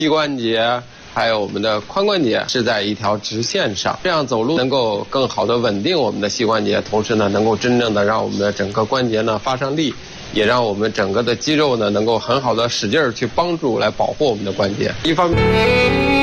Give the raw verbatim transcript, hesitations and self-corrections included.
膝关节还有我们的髋关节是在一条直线上，这样走路能够更好的稳定我们的膝关节，同时呢，能够真正的让我们的整个关节呢发上力，也让我们整个的肌肉呢能够很好的使劲儿去帮助来保护我们的关节。一方面。